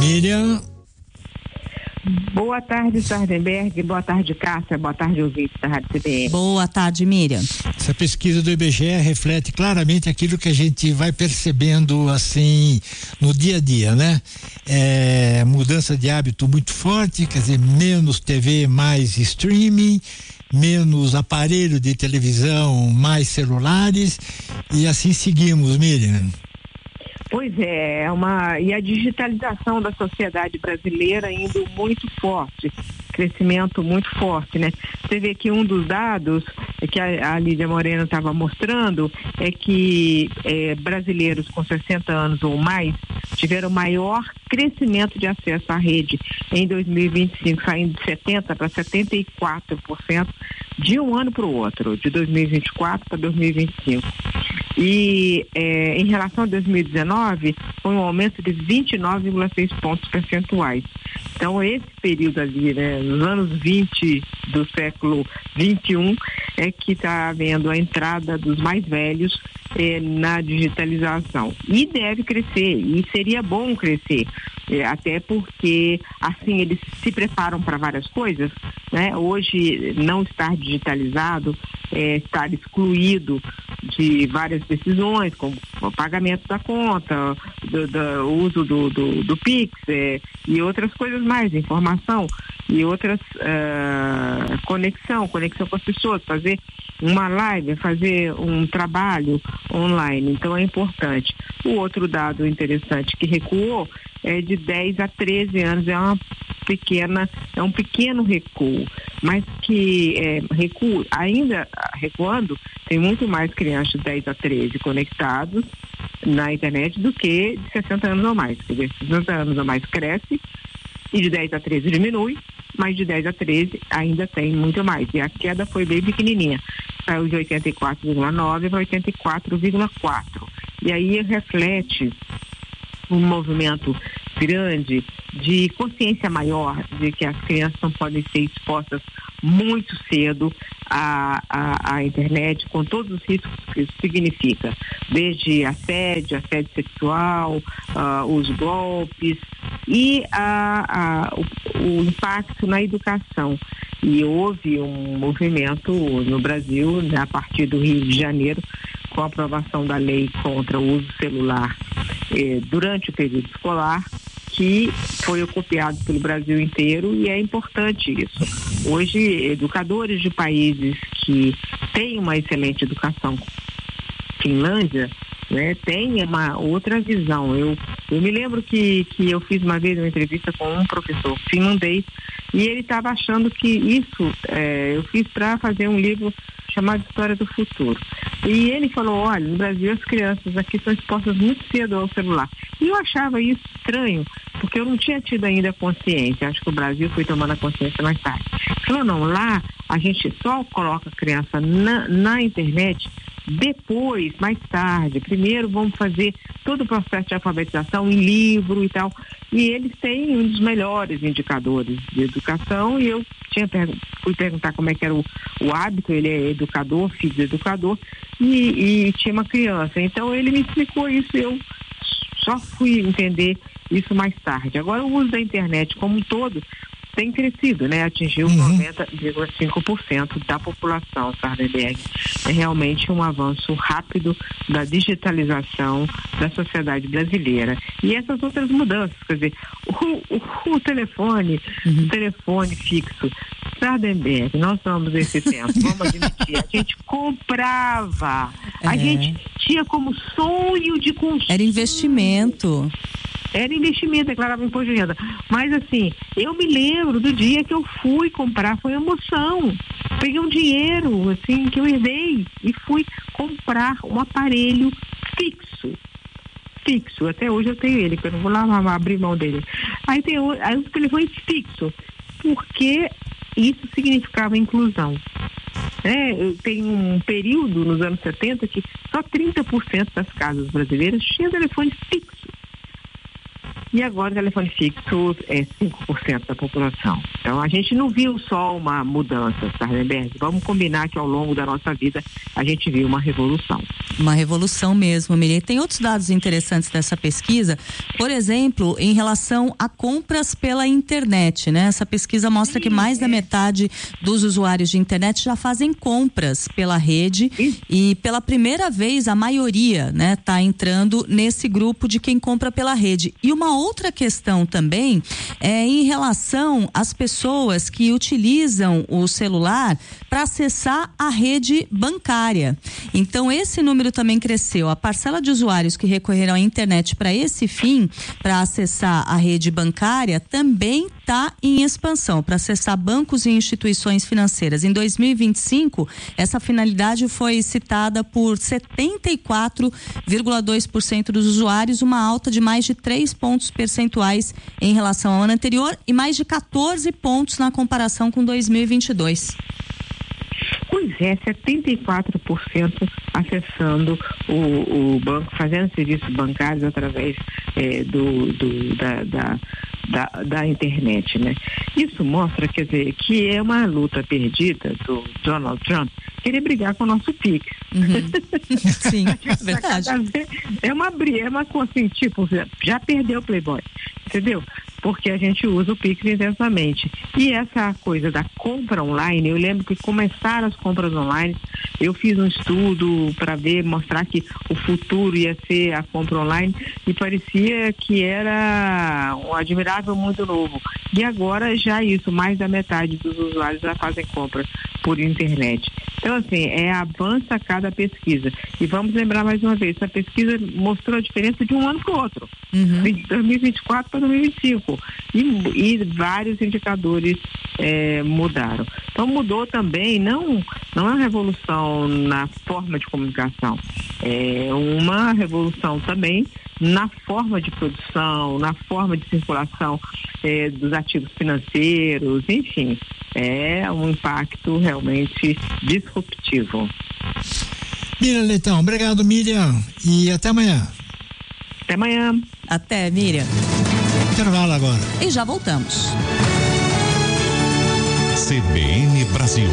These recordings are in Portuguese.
Miriam. Boa tarde, Sardenberg. Boa tarde, Cássia. Boa tarde, ouvintes da Rádio CBN. Boa tarde, Miriam. Essa pesquisa do IBGE reflete claramente aquilo que a gente vai percebendo assim no dia a dia, né? Mudança de hábito muito forte, quer dizer, menos TV, mais streaming, menos aparelho de televisão, mais celulares, e assim seguimos, Miriam. Pois é, e a digitalização da sociedade brasileira indo muito forte, crescimento muito forte, né? Você vê que um dos dados que a Lídia Moreno estava mostrando é que brasileiros com 60 anos ou mais tiveram maior crescimento de acesso à rede em 2025, saindo de 70% para 74% de um ano para o outro, de 2024 para 2025. E em relação a 2019, foi um aumento de 29,6 pontos percentuais. Então, esse período ali, né, nos anos 20 do século 21, é que está havendo a entrada dos mais velhos na digitalização. E deve crescer, e seria bom crescer, até porque, assim, eles se preparam para várias coisas, né? Hoje, não estar digitalizado, estar excluído de várias decisões, como o pagamento da conta, o uso do Pix e outras coisas mais, informação e outras conexão com as pessoas, fazer uma live, fazer um trabalho online. Então é importante. O outro dado interessante que recuou é de 10 a 13 anos, é um pequeno recuo, mas que ainda recuando, tem muito mais crianças de 10 a 13 conectados na internet do que de 60 anos ou mais. Quer dizer, 60 anos ou mais cresce e de 10 a 13 diminui, mas de 10 a 13 ainda tem muito mais. E a queda foi bem pequenininha, saiu de 84,9 para 84,4. E aí reflete um movimento grande de consciência maior de que as crianças não podem ser expostas muito cedo à internet, com todos os riscos que isso significa, desde assédio sexual, os golpes e o impacto na educação. E houve um movimento no Brasil, né, a partir do Rio de Janeiro, com a aprovação da lei contra o uso celular durante o período escolar, que foi copiado pelo Brasil inteiro, e é importante isso. Hoje, educadores de países que têm uma excelente educação, Finlândia, né, tem uma outra visão. Eu me lembro que eu fiz uma vez uma entrevista com um professor finlandês, e ele estava achando que isso eu fiz para fazer um livro chamado História do Futuro. E ele falou, olha, no Brasil as crianças aqui são expostas muito cedo ao celular. E eu achava isso estranho, porque eu não tinha tido ainda consciência. Acho que o Brasil foi tomando a consciência mais tarde. Ele falou, não, lá a gente só coloca a criança na internet depois, mais tarde. Primeiro vamos fazer todo o processo de alfabetização em livro e tal. E eles têm um dos melhores indicadores de educação, e eu fui perguntar como é que era o hábito. Ele é educador, filho de educador, e tinha uma criança. Então ele me explicou isso, eu só fui entender isso mais tarde. Agora, o uso da internet como um todo tem crescido, né? Atingiu 90,5% da população, Sardenberg. É realmente um avanço rápido da digitalização da sociedade brasileira. E essas outras mudanças, quer dizer, o telefone fixo, Sardenberg, nós somos esse tempo, vamos admitir, a gente comprava, a gente tinha como sonho de consumo. Era investimento, declarava imposto de renda. Mas assim, eu me lembro do dia que eu fui comprar, foi emoção. Peguei um dinheiro, assim, que eu herdei e fui comprar um aparelho fixo. Até hoje eu tenho ele, que eu não vou lá abrir mão dele. Aí o telefone fixo, porque isso significava inclusão. Tem um período nos anos 70 que só 30% das casas brasileiras tinham telefone fixo. E agora o telefone fixo é 5% da população. Então a gente não viu só uma mudança, Sardenberg. Vamos combinar que ao longo da nossa vida a gente viu uma revolução. Uma revolução mesmo, Miriam. Tem outros dados interessantes dessa pesquisa, por exemplo, em relação a compras pela internet, né? Essa pesquisa mostra que mais da metade dos usuários de internet já fazem compras pela rede e pela primeira vez a maioria, né, tá entrando nesse grupo de quem compra pela rede. E uma outra questão também é em relação às pessoas que utilizam o celular para acessar a rede bancária. Então, esse número também cresceu. A parcela de usuários que recorreram à internet para esse fim, para acessar a rede bancária, também está em expansão, para acessar bancos e instituições financeiras. Em 2025, essa finalidade foi citada por 74,2% dos usuários, uma alta de mais de 3 pontos percentuais em relação ao ano anterior e mais de 14 pontos na comparação com 2022. Pois é, 74% acessando o banco, fazendo serviços bancários através da internet, né? Isso mostra, quer dizer, que é uma luta perdida do Donald Trump querer brigar com o nosso Pix. Sim, verdade. É uma coisa assim, tipo, já perdeu o Playboy, entendeu? Porque a gente usa o Pix intensamente. E essa coisa da compra online, eu lembro que começaram as compras online, eu fiz um estudo para mostrar que o futuro ia ser a compra online e parecia que era um admirável mundo novo. E agora já isso, mais da metade dos usuários já fazem compras por internet. Então, assim, avança cada pesquisa. E vamos lembrar mais uma vez, essa pesquisa mostrou a diferença de um ano para o outro. De 2024 para 2025. E vários indicadores mudaram. Então, mudou também, não é uma revolução na forma de comunicação, é uma revolução também na forma de produção, na forma de circulação dos ativos financeiros, enfim, é um impacto realmente disruptivo. Miriam Leitão, obrigado, Miriam, e até amanhã. Até amanhã. Até, Miriam. Intervalo agora. E já voltamos. CBN Brasil.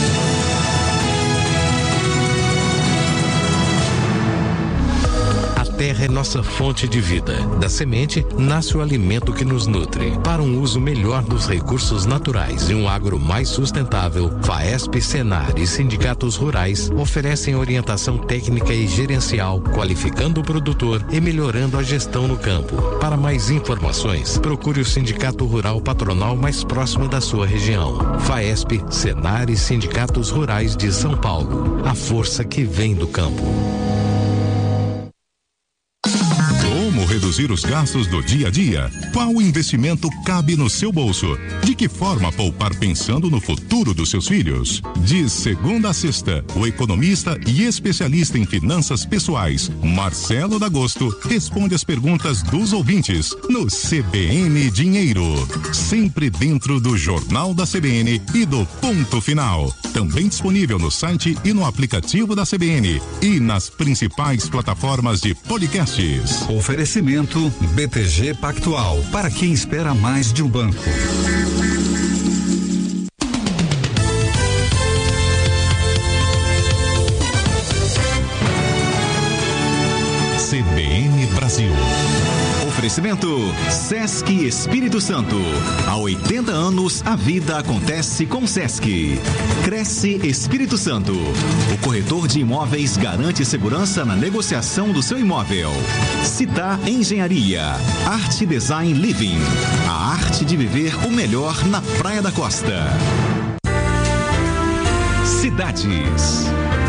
A terra é nossa fonte de vida. Da semente nasce o alimento que nos nutre. Para um uso melhor dos recursos naturais e um agro mais sustentável, FAESP, Senar e sindicatos rurais oferecem orientação técnica e gerencial, qualificando o produtor e melhorando a gestão no campo. Para mais informações, procure o Sindicato Rural Patronal mais próximo da sua região. FAESP, Senar e sindicatos rurais de São Paulo. A força que vem do campo. Como reduzir os gastos do dia a dia? Qual investimento cabe no seu bolso? De que forma poupar pensando no futuro dos seus filhos? De segunda a sexta, o economista e especialista em finanças pessoais, Marcelo D'Agosto, responde as perguntas dos ouvintes no CBN Dinheiro. Sempre dentro do Jornal da CBN e do Ponto Final. Também disponível no site e no aplicativo da CBN e nas principais plataformas de podcasts. Oferecimento BTG Pactual, para quem espera mais de um banco. CBN Brasil. Oferecimento Sesc Espírito Santo. Há 80 anos a vida acontece com Sesc. Cresce Espírito Santo. O corretor de imóveis garante segurança na negociação do seu imóvel. Citar Engenharia. Arte Design Living. A arte de viver o melhor na Praia da Costa. Cidades.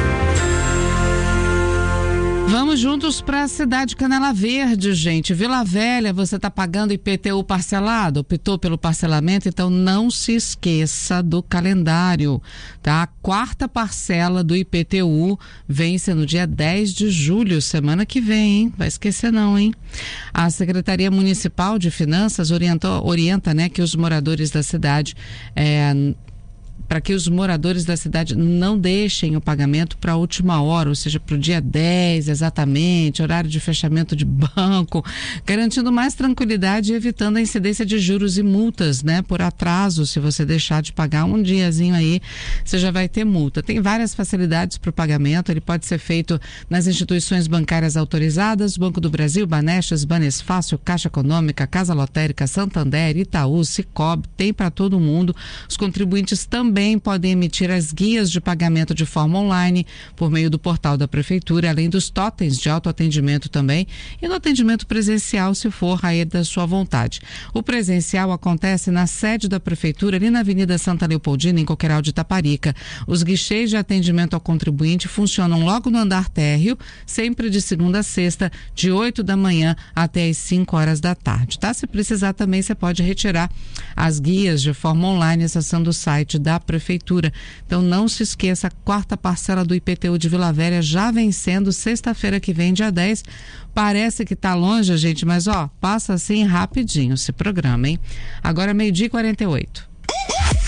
Vamos juntos para a cidade Canela Verde, gente. Vila Velha, você está pagando IPTU parcelado? Optou pelo parcelamento? Então não se esqueça do calendário, tá? A quarta parcela do IPTU vence no dia 10 de julho, semana que vem, hein? Vai esquecer não, hein? A Secretaria Municipal de Finanças orienta, né, que os moradores da cidade para que os moradores da cidade não deixem o pagamento para a última hora, ou seja, para o dia 10 exatamente, horário de fechamento de banco, garantindo mais tranquilidade e evitando a incidência de juros e multas, né? Por atraso, se você deixar de pagar um diazinho aí, você já vai ter multa. Tem várias facilidades para o pagamento, ele pode ser feito nas instituições bancárias autorizadas, Banco do Brasil, Banestes, Banesfácil, Caixa Econômica, Casa Lotérica, Santander, Itaú, Sicoob, tem para todo mundo. Os contribuintes também podem emitir as guias de pagamento de forma online por meio do portal da Prefeitura, além dos totens de autoatendimento também, e no atendimento presencial, se for aí da sua vontade. O presencial acontece na sede da Prefeitura, ali na Avenida Santa Leopoldina, em Coqueiral de Itaparica. Os guichês de atendimento ao contribuinte funcionam logo no andar térreo, sempre de segunda a sexta, de 8 da manhã até as 5 horas da tarde, tá? Se precisar também, você pode retirar as guias de forma online acessando o site da Prefeitura. Então não se esqueça, a quarta parcela do IPTU de Vila Velha já vencendo sexta-feira que vem, dia 10. Parece que tá longe, gente, mas passa assim rapidinho, se programa, hein? Agora 12h48.